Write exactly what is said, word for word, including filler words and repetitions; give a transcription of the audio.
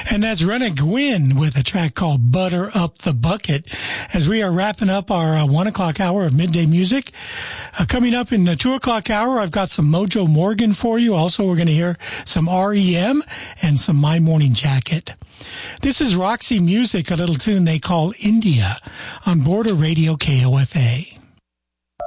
And that's Rena Gwynn with a track called Butter Up the Bucket as we are wrapping up our uh, one o'clock hour of midday music. Uh, coming up in the two o'clock hour, I've got some Mojo Morgan for you. Also, we're going to hear some R E M and some My Morning Jacket. This is Roxy Music, a little tune they call India on Border Radio K O F A.